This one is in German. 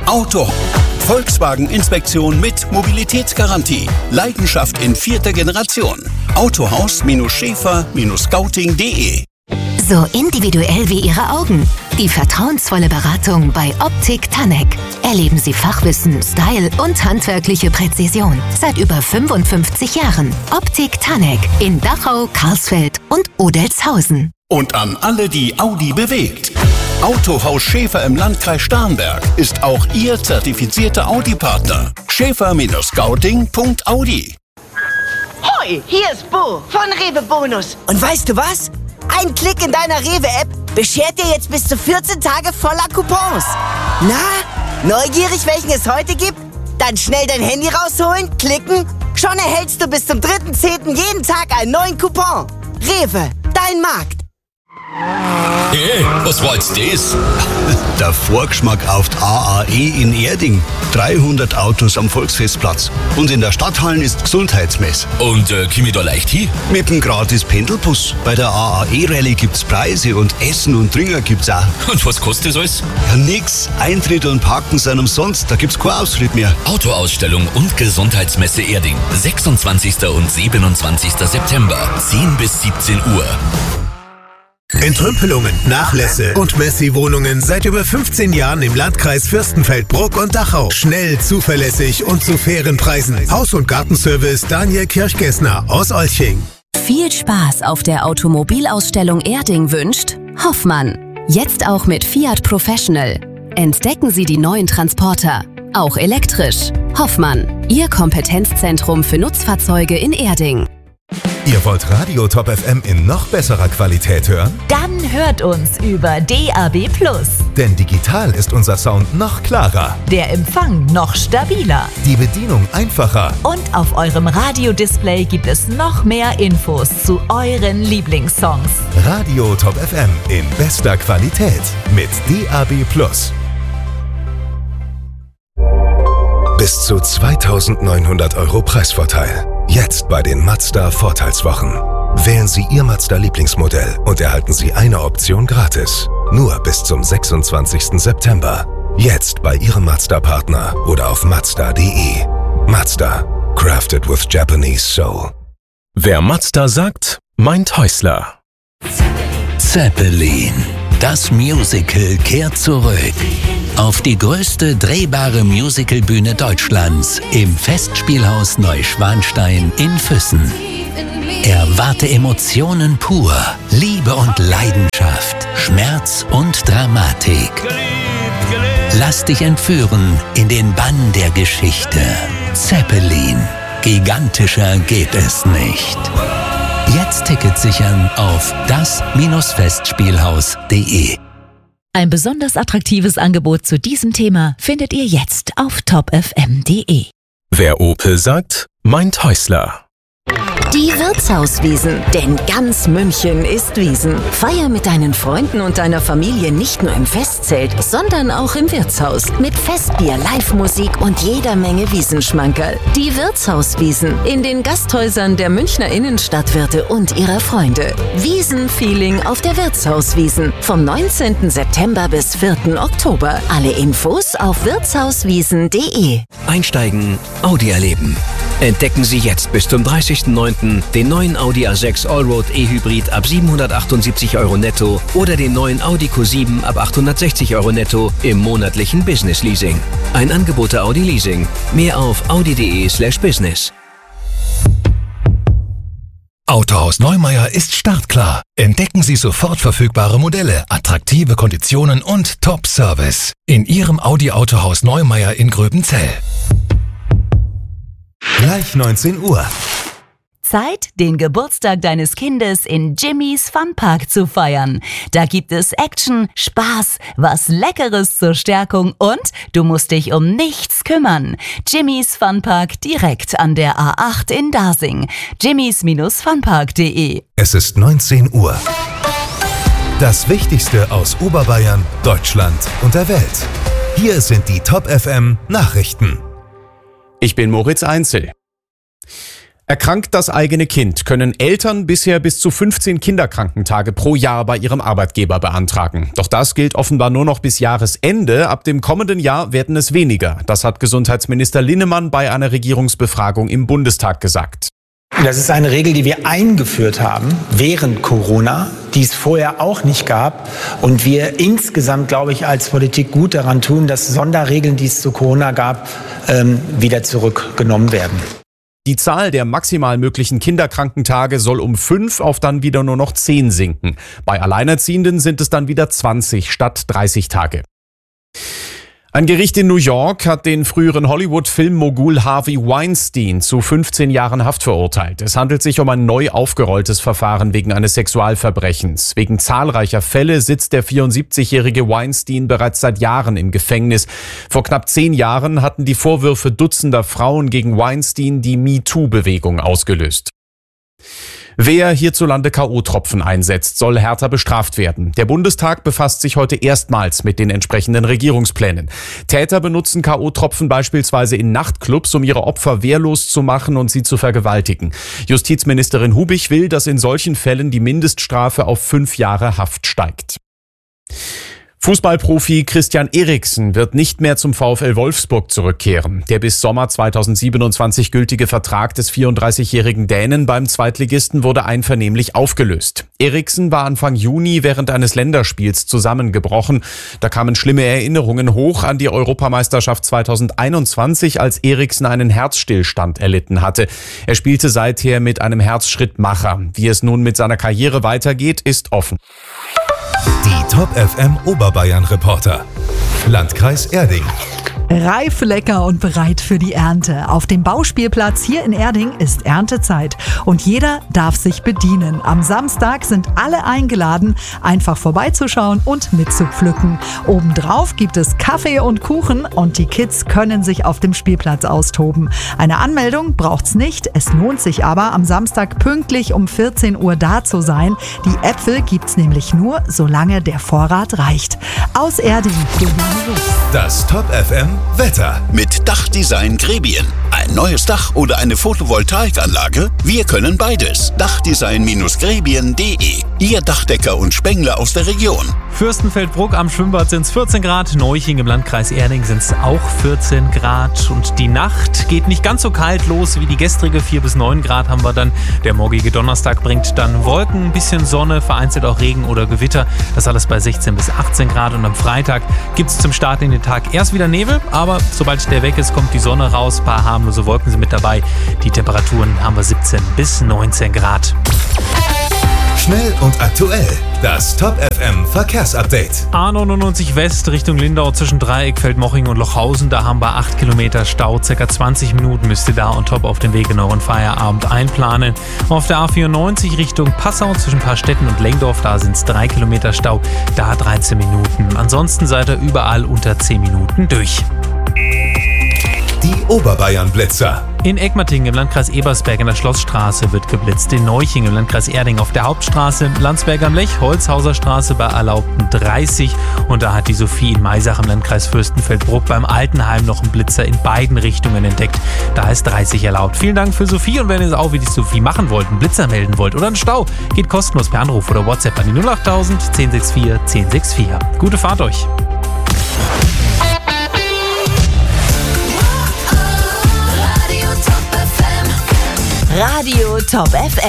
Auto. Volkswagen-Inspektion mit Mobilitätsgarantie. Leidenschaft in 4. Generation. Autohaus-Schäfer-Scouting.de. So individuell wie Ihre Augen. Die vertrauensvolle Beratung bei Optik Tanek. Erleben Sie Fachwissen, Style und handwerkliche Präzision. Seit über 55 Jahren. Optik Tanek in Dachau, Karlsfeld und Odelzhausen. Und an alle, die Audi bewegt. Autohaus Schäfer im Landkreis Starnberg ist auch Ihr zertifizierter Audi-Partner. Schäfer-Scouting.audi. Hoi, hier ist Bo von Rewe Bonus. Und weißt du was? Ein Klick in deiner Rewe-App beschert dir jetzt bis zu 14 Tage voller Coupons. Na, neugierig, welchen es heute gibt? Dann schnell dein Handy rausholen, klicken. Schon erhältst du bis zum 3.10. jeden Tag einen neuen Coupon. Rewe, dein Markt. Hey, was war jetzt das? Der Vorgeschmack auf die AAE in Erding. 300 Autos am Volksfestplatz. Und in der Stadthallen ist Gesundheitsmess. Und komm ich da leicht hin? Mit dem gratis Pendelbus. Bei der AAE-Rallye gibt's Preise und Essen und Trinken gibt's auch. Und was kostet das alles? Ja, nix. Eintritt und Parken sind umsonst. Da gibt's keinen Ausritt mehr. Autoausstellung und Gesundheitsmesse Erding. 26. und 27. September. 10 bis 17 Uhr. Entrümpelungen, Nachlässe und Messi-Wohnungen seit über 15 Jahren im Landkreis Fürstenfeldbruck und Dachau. Schnell, zuverlässig und zu fairen Preisen. Haus- und Gartenservice Daniel Kirchgessner aus Olching. Viel Spaß auf der Automobilausstellung Erding wünscht Hoffmann. Jetzt auch mit Fiat Professional. Entdecken Sie die neuen Transporter. Auch elektrisch. Hoffmann, Ihr Kompetenzzentrum für Nutzfahrzeuge in Erding. Ihr wollt Radio Top FM in noch besserer Qualität hören? Dann hört uns über DAB+. Denn digital ist unser Sound noch klarer. Der Empfang noch stabiler. Die Bedienung einfacher. Und auf eurem Radiodisplay gibt es noch mehr Infos zu euren Lieblingssongs. Radio Top FM in bester Qualität mit DAB+. Bis zu 2.900 € Preisvorteil. Jetzt bei den Mazda Vorteilswochen. Wählen Sie Ihr Mazda Lieblingsmodell und erhalten Sie eine Option gratis. Nur bis zum 26. September. Jetzt bei Ihrem Mazda-Partner oder auf Mazda.de. Mazda. Crafted with Japanese Soul. Wer Mazda sagt, meint Häusler. Zeppelin. Das Musical kehrt zurück. Auf die größte drehbare Musicalbühne Deutschlands im Festspielhaus Neuschwanstein in Füssen. Erwarte Emotionen pur, Liebe und Leidenschaft, Schmerz und Dramatik. Lass dich entführen in den Bann der Geschichte. Zeppelin. Gigantischer geht es nicht. Jetzt Tickets sichern auf das-festspielhaus.de. Ein besonders attraktives Angebot zu diesem Thema findet ihr jetzt auf topfm.de. Wer Opel sagt, meint Häusler. Die Wirtshauswiesen, denn ganz München ist Wiesen. Feier mit deinen Freunden und deiner Familie nicht nur im Festzelt, sondern auch im Wirtshaus. Mit Festbier, Live-Musik und jeder Menge Wiesenschmankerl. Die Wirtshauswiesen in den Gasthäusern der Münchner Innenstadtwirte und ihrer Freunde. Wiesenfeeling auf der Wirtshauswiesen vom 19. September bis 4. Oktober. Alle Infos auf wirtshauswiesen.de. Einsteigen, Audi erleben. Entdecken Sie jetzt bis zum 30.09. den neuen Audi A6 Allroad E-Hybrid ab 778 € netto oder den neuen Audi Q7 ab 860 € netto im monatlichen Business Leasing. Ein Angebot der Audi Leasing. Mehr auf audi.de/business. Autohaus Neumeier ist startklar. Entdecken Sie sofort verfügbare Modelle, attraktive Konditionen und Top-Service. In Ihrem Audi-Autohaus Neumeier in Gröbenzell. Gleich 19 Uhr. Zeit, den Geburtstag deines Kindes in Jimmy's Funpark zu feiern. Da gibt es Action, Spaß, was Leckeres zur Stärkung und du musst dich um nichts kümmern. Jimmy's Funpark direkt an der A8 in Dasing. jimmys-funpark.de. Es ist 19 Uhr. Das Wichtigste aus Oberbayern, Deutschland und der Welt. Hier sind die Top FM Nachrichten. Ich bin Moritz Einzel. Erkrankt das eigene Kind, können Eltern bisher bis zu 15 Kinderkrankentage pro Jahr bei ihrem Arbeitgeber beantragen. Doch das gilt offenbar nur noch bis Jahresende. Ab dem kommenden Jahr werden es weniger. Das hat Gesundheitsminister Linnemann bei einer Regierungsbefragung im Bundestag gesagt. Das ist eine Regel, die wir eingeführt haben während Corona, die es vorher auch nicht gab. Und wir insgesamt, glaube ich, als Politik gut daran tun, dass Sonderregeln, die es zu Corona gab, wieder zurückgenommen werden. Die Zahl der maximal möglichen Kinderkrankentage soll um 5 auf dann wieder nur noch 10 sinken. Bei Alleinerziehenden sind es dann wieder 20 statt 30 Tage. Ein Gericht in New York hat den früheren Hollywood-Filmmogul Harvey Weinstein zu 15 Jahren Haft verurteilt. Es handelt sich um ein neu aufgerolltes Verfahren wegen eines Sexualverbrechens. Wegen zahlreicher Fälle sitzt der 74-jährige Weinstein bereits seit Jahren im Gefängnis. Vor knapp 10 Jahren hatten die Vorwürfe dutzender Frauen gegen Weinstein die MeToo-Bewegung ausgelöst. Wer hierzulande K.O.-Tropfen einsetzt, soll härter bestraft werden. Der Bundestag befasst sich heute erstmals mit den entsprechenden Regierungsplänen. Täter benutzen K.O.-Tropfen beispielsweise in Nachtclubs, um ihre Opfer wehrlos zu machen und sie zu vergewaltigen. Justizministerin Hubich will, dass in solchen Fällen die Mindeststrafe auf 5 Jahre Haft steigt. Fußballprofi Christian Eriksen wird nicht mehr zum VfL Wolfsburg zurückkehren. Der bis Sommer 2027 gültige Vertrag des 34-jährigen Dänen beim Zweitligisten wurde einvernehmlich aufgelöst. Eriksen war Anfang Juni während eines Länderspiels zusammengebrochen. Da kamen schlimme Erinnerungen hoch an die Europameisterschaft 2021, als Eriksen einen Herzstillstand erlitten hatte. Er spielte seither mit einem Herzschrittmacher. Wie es nun mit seiner Karriere weitergeht, ist offen. Die Top FM Oberbayern Reporter. Landkreis Erding. Reif, lecker und bereit für die Ernte. Auf dem Bauspielplatz hier in Erding ist Erntezeit und jeder darf sich bedienen. Am Samstag sind alle eingeladen, einfach vorbeizuschauen und mitzupflücken. Obendrauf gibt es Kaffee und Kuchen und die Kids können sich auf dem Spielplatz austoben. Eine Anmeldung braucht's nicht, es lohnt sich aber, am Samstag pünktlich um 14 Uhr da zu sein. Die Äpfel gibt's nämlich nur, solange der Vorrat reicht. Aus Erding. Das Top FM Wetter. Mit Dachdesign Grebien. Ein neues Dach oder eine Photovoltaikanlage? Wir können beides. Dachdesign-grebien.de. Ihr Dachdecker und Spengler aus der Region. Fürstenfeldbruck am Schwimmbad sind es 14 Grad, Neuching im Landkreis Erding sind es auch 14 Grad und die Nacht geht nicht ganz so kalt los wie die gestrige, 4 bis 9 Grad haben wir dann. Der morgige Donnerstag bringt dann Wolken, ein bisschen Sonne, vereinzelt auch Regen oder Gewitter, das alles bei 16 bis 18 Grad und am Freitag gibt es zum Start in den Tag erst wieder Nebel, aber sobald der weg ist, kommt die Sonne raus, ein paar harmlose Wolken sind mit dabei. Die Temperaturen haben wir 17 bis 19 Grad. Schnell und aktuell. Das Top FM Verkehrsupdate. A99 West Richtung Lindau zwischen Dreieck, Feldmoching und Lochhausen. Da haben wir 8 Kilometer Stau. Circa 20 Minuten müsst ihr da on top auf den Weg in euren Feierabend einplanen. Auf der A94 Richtung Passau zwischen Paarstetten und Lengdorf. Da sind es 3 Kilometer Stau. Da 13 Minuten. Ansonsten seid ihr überall unter 10 Minuten durch. Die Oberbayern-Blitzer. In Egmatingen im Landkreis Ebersberg in der Schlossstraße wird geblitzt. In Neuching im Landkreis Erding auf der Hauptstraße, Landsberg am Lech, Holzhauser Straße bei erlaubten 30. Und da hat die Sophie in Maisach im Landkreis Fürstenfeldbruck beim Altenheim noch einen Blitzer in beiden Richtungen entdeckt. Da ist 30 erlaubt. Vielen Dank für Sophie und wenn ihr es auch wie die Sophie machen wollt, einen Blitzer melden wollt oder einen Stau, geht kostenlos per Anruf oder WhatsApp an die 08000 1064 1064. Gute Fahrt euch! Radio Top FM.